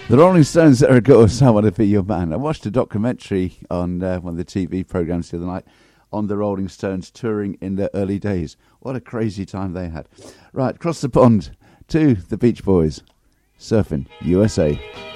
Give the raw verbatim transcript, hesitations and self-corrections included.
The Rolling Stones, there go, I Want to Be Your Man. I watched a documentary on uh, one of the T V programmes the other night on the Rolling Stones touring in their early days. What a crazy time they had. Right, across the pond to the Beach Boys, Surfing U S A.